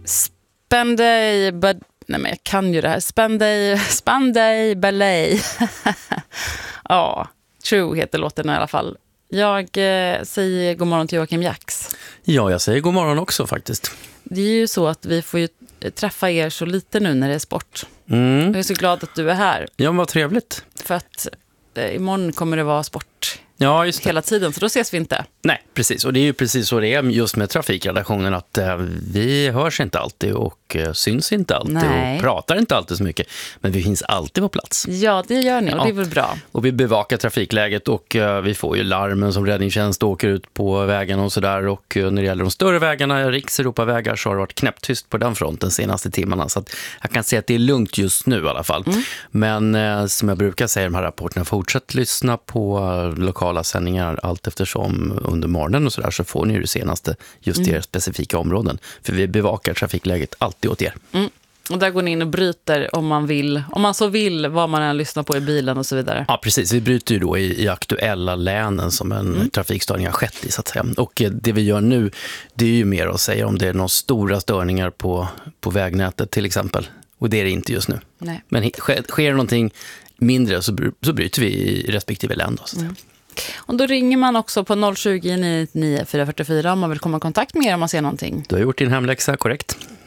Spanday, but... Nej, men jag kan ju det här. Spanday ballet. Ja, True heter låten i alla fall. Jag säger god morgon till Joakim Jax. Ja, jag säger god morgon också faktiskt. Det är ju så att vi får ju träffa er så lite nu när det är sport. Jag är så glad att du är här. Ja, vad trevligt. För att imorgon kommer det vara sport hela tiden, så då ses vi inte. Nej, precis. Och det är ju precis så det är just med trafikredaktionen, att vi hörs inte alltid och syns inte alltid. Nej. Och pratar inte alltid så mycket. Men vi finns alltid på plats. Ja, det gör ni och det är väl bra. Och vi bevakar trafikläget och vi får ju larmen som räddningstjänst åker ut på vägarna och sådär. Och när det gäller de större vägarna, rikseuropavägar, så har det varit knäpptyst på den fronten de senaste timmarna. Så att jag kan säga att det är lugnt just nu i alla fall. Men som jag brukar säga i de här rapporterna, fortsätt lyssna på lokala sändningar allt eftersom under morgonen och sådär, så får ni ju det senaste just i er specifika områden. För vi bevakar trafikläget alltid åt er. Och där går ni in och bryter om man så vill, vad man än lyssnar på i bilen och så vidare. Ja, precis. Vi bryter ju då i aktuella länen som en trafikstörning har skett i, så att säga. Och det vi gör nu, det är ju mer att säga om det är några stora störningar på vägnätet till exempel. Och det är det inte just nu. Nej. Men sker det någonting mindre så bryter vi i respektive län då, så att säga. Och då ringer man också på 020 999 444 om man vill komma i kontakt med er om man ser någonting. Du har gjort din hemläxa, korrekt?